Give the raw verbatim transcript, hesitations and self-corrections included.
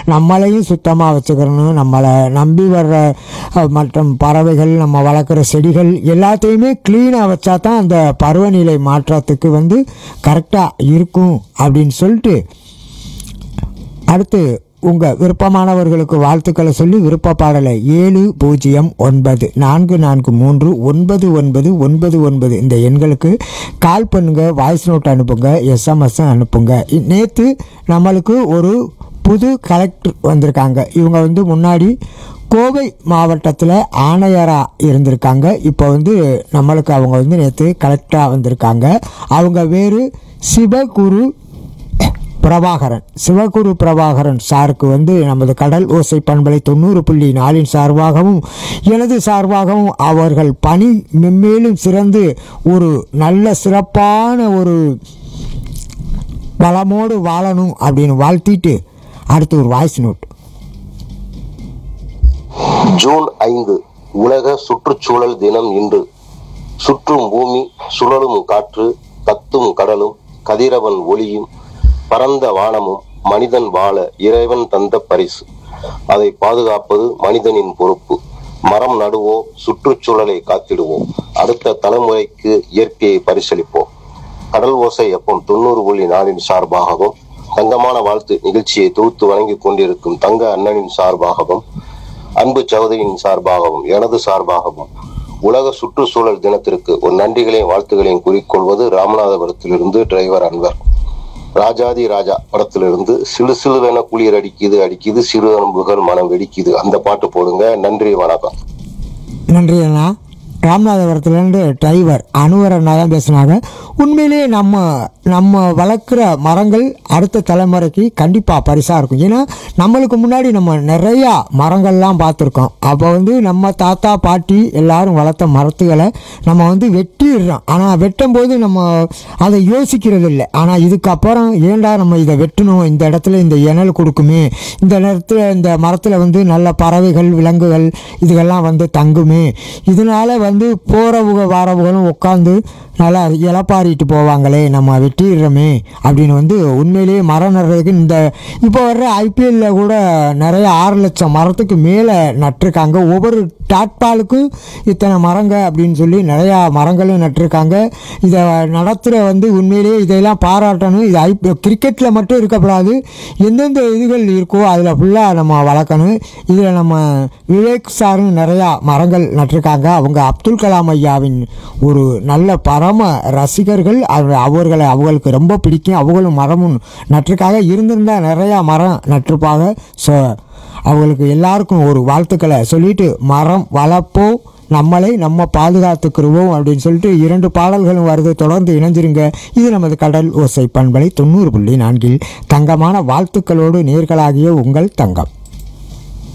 நம்மளையும் சுத்தமாக வச்சுக்கிறணும். நம்மளை நம்பி வர்ற மற்றும் பறவைகள், நம்ம வளர்க்குற செடிகள் எல்லாத்தையுமே க்ளீனாக வச்சா தான் அந்த பருவநிலை மாற்றத்துக்கு வந்து கரெக்டாக இருக்கும் அப்படின்னு சொல்லிட்டு, அடுத்து உங்கள் விருப்பமானவர்களுக்கு வாழ்த்துக்களை சொல்லி விருப்ப பாடலை ஏழு பூஜ்ஜியம் ஒன்பது நான்கு நான்கு மூன்று ஒன்பது ஒன்பது ஒன்பது ஒன்பது இந்த எண்களுக்கு கால் பண்ணுங்கள், வாய்ஸ் நோட் அனுப்புங்க, எஸ்எம்எஸ் அனுப்புங்க. நேற்று நம்மளுக்கு ஒரு புது கலெக்டர் வந்திருக்காங்க. இவங்க வந்து முன்னாடி கோவை மாவட்டத்தில் ஆணையராக இருந்திருக்காங்க. இப்போ வந்து நம்மளுக்கு அவங்க வந்து நேற்று கலெக்டராக வந்திருக்காங்க. அவங்க வேறு சிவகுரு பிரபாகரன். சிவகுரு பிரபாகரன் சாருக்கு வந்து நமது கடல் ஓசை பண்பலை தொண்ணூறு புள்ளி நாலின் சார்பாகவும் எனது சார்பாகவும் அவர்கள் பணி மென்மேலும் சிறந்து ஒரு நல்ல சிறப்பான ஒரு பலமோடு வாழணும் அப்படின்னு வாழ்த்திட்டு அடுத்து ஒரு வாய்ஸ் நோட். ஜூன் ஐந்து உலக சுற்றுச்சூழல் தினம் இன்று. சுற்றும் பூமி, சுழலும் காற்று, கத்தும் கடலும், கதிரவன் ஒளியும், பரந்த வானமும் மனிதன் வாழ இறைவன் தந்த பரிசு. அதை பாதுகாப்பது மனிதனின் பொறுப்பு. மரம் நடுவோம், சுற்றுச்சூழலை காத்திடுவோம், அடுத்த தலைமுறைக்கு இயற்கையை பரிசளிப்போம். கடல் ஓசை எப்பம் தொண்ணூறு புள்ளி நாலின் சார்பாகவும் தங்கமான வாழ்த்து நிகழ்ச்சியை தொகுத்து வழங்கி கொண்டிருக்கும் தங்க அண்ணனின் சார்பாகவும் அன்பு சகோதரியின் சார்பாகவும் எனது சார்பாகவும் உலக சுற்றுச்சூழல் தினத்திற்கு ஒரு நன்றிகளையும் வாழ்த்துக்களையும் கூறிக்கொள்வது ராமநாதபுரத்திலிருந்து டிரைவர் அன்வர். ராஜாதி ராஜா படத்திலிருந்து சிலு சிலுவென குளிர் அடிக்குது அடிக்குது சிறு அன்புகள் மனம் வெடிக்குது அந்த பாட்டு போடுங்க. நன்றி, வணக்கம். நன்றி அண்ணா. ராமநாதபுரத்துலேருந்து டிரைவர் அனுவர் அண்ணா தான் பேசுனாங்க. உண்மையிலேயே நம்ம நம்ம வளர்க்குற மரங்கள் அடுத்த தலைமுறைக்கு கண்டிப்பாக பரிசாக இருக்கும். ஏன்னா நம்மளுக்கு முன்னாடி நம்ம நிறையா மரங்கள்லாம் பார்த்துருக்கோம். அப்போ வந்து நம்ம தாத்தா பாட்டி எல்லாரும் வளர்த்த மரத்துகளை நம்ம வந்து வெட்டிடுறோம். ஆனால் வெட்டும் போது நம்ம அதை யோசிக்கிறது இல்லை. ஆனால் இதுக்கப்புறம் ஏண்டா நம்ம இதை வெட்டணும், இந்த இடத்துல இந்த இணல் கொடுக்குமே, இந்த நேரத்தில் இந்த மரத்தில் வந்து நல்ல பறவைகள் விலங்குகள் இதுகெல்லாம் வந்து தங்குமே, இதனால் வந்து போகிறவங்க வாரவங்களும் உட்காந்து நல்லா இலப்பாரிட்டு போவாங்களே, நம்ம வெட்டிடுறோமே அப்படின்னு வந்து உண்மையிலேயே மரம் நடுறதுக்கு இந்த இப்போ வர்ற ஐபிஎல்ல கூட நிறைய ஆறு லட்சம் மரத்துக்கு மேலே நட்டிருக்காங்க. ஒவ்வொரு டாட்பாலுக்கும் இத்தனை மரங்க அப்படின்னு சொல்லி நிறையா மரங்களும் நட்டிருக்காங்க. இதை நடத்துகிற வந்து உண்மையிலேயே இதையெல்லாம் பாராட்டணும். இது ஐ கிரிக்கெட்டில் மட்டும் இருக்கக்கூடாது, எந்தெந்த இதுகள் இருக்கோ அதில் ஃபுல்லாக நம்ம வளர்க்கணும். இதில் நம்ம விவேக் சாரும் நிறையா மரங்கள் நட்டிருக்காங்க. அவங்க அப்துல் கலாம் ஐயாவின் ஒரு நல்ல பரம ரசிகர்கள். அவர்களை அவங்களுக்கு ரொம்ப பிடிக்கும். அவங்களும் மரமும் நட்டிருக்காக இருந்திருந்தால் நிறையா மரம் நட்டிருப்பாங்க. ஸோ அவங்களுக்கு எல்லாருக்கும் ஒரு வாழ்த்துக்களை சொல்லிட்டு மரம் வளர்ப்போம், நம்மளை நம்ம பாதுகாத்துக்கிடுவோம் அப்படின்னு சொல்லிட்டு இரண்டு பாடல்களும் வருது. தொடர்ந்து இணைஞ்சிருங்க. இது நமது கடல் ஓசை பண்பலை தொண்ணூறு புள்ளி நான்கில் தங்கமான வாழ்த்துக்களோடு நேர்களாகிய உங்கள் தங்கம்.